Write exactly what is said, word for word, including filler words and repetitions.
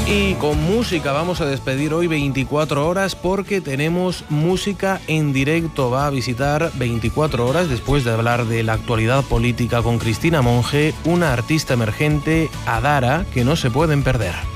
Y con música vamos a despedir hoy veinticuatro horas porque tenemos música en directo. Va a visitar veinticuatro horas, después de hablar de la actualidad política con Cristina Monge, una artista emergente, Adara, que no se pueden perder.